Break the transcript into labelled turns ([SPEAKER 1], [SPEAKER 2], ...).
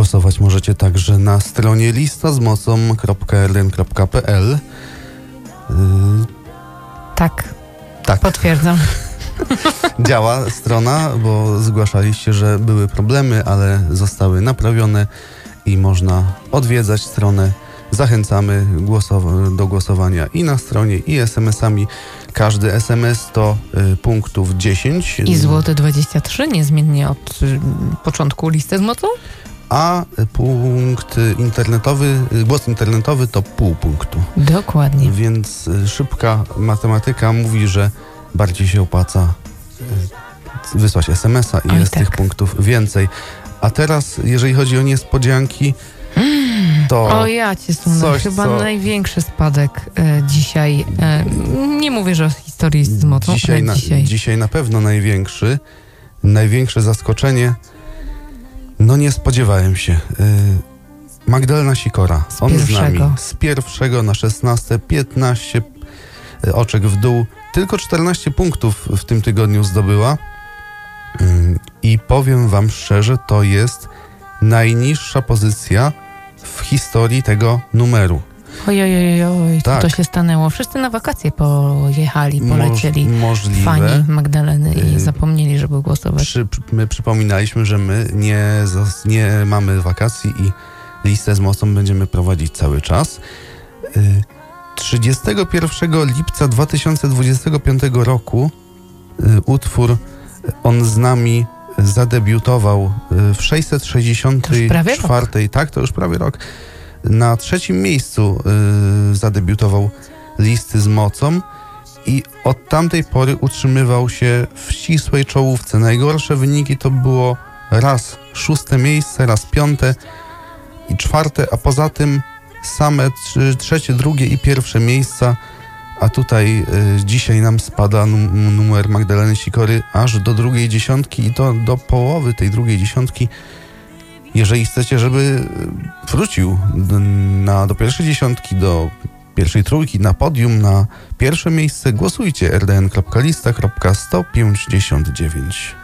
[SPEAKER 1] Głosować możecie także na stronie listazmocą.rdn.pl.
[SPEAKER 2] Tak.
[SPEAKER 1] Tak.
[SPEAKER 2] Potwierdzam.
[SPEAKER 1] Działa strona, bo zgłaszaliście, że były problemy, ale zostały naprawione i można odwiedzać stronę. Zachęcamy do głosowania i na stronie, i SMS-ami. Każdy SMS to punktów 10.
[SPEAKER 2] I złoty 23, niezmiennie od początku listy z mocą?
[SPEAKER 1] A punkt internetowy, głos internetowy to pół punktu.
[SPEAKER 2] Dokładnie.
[SPEAKER 1] Więc szybka matematyka mówi, że bardziej się opłaca wysłać SMS-a i jest tych punktów więcej. A teraz, jeżeli chodzi o niespodzianki, to...
[SPEAKER 2] O ja cię sunę, chyba największy spadek dzisiaj. Nie mówię, że o historii z mocą, ale dzisiaj.
[SPEAKER 1] Dzisiaj na pewno największy. Największe zaskoczenie. No nie spodziewałem się. Magdalena Sikora. On z nami. Z pierwszego na 16, 15 oczek w dół. Tylko 14 punktów w tym tygodniu zdobyła. I powiem wam szczerze, to jest najniższa pozycja w historii tego numeru.
[SPEAKER 2] Oj, tak. To się stanęło. Wszyscy na wakacje pojechali, polecieli.
[SPEAKER 1] Możliwe.
[SPEAKER 2] Fani Magdaleny i zapomnieli, żeby głosować.
[SPEAKER 1] My przypominaliśmy, że my nie mamy wakacji i listę z mocą będziemy prowadzić cały czas. 31 lipca 2025 roku utwór On z nami zadebiutował w 664. Tak, to już prawie rok. Na 3. miejscu zadebiutował listy z mocą i od tamtej pory utrzymywał się w ścisłej czołówce. Najgorsze wyniki to było raz 6. miejsce, raz 5. i 4, a poza tym same 3., 2. i 1. miejsca, a tutaj dzisiaj nam spada numer Magdaleny Sikory aż do 2. dziesiątki i to do połowy tej 2. dziesiątki. Jeżeli chcecie, żeby wrócił do 1. dziesiątki, do 1. trójki, na podium, na 1. miejsce, głosujcie rdn.lista.159.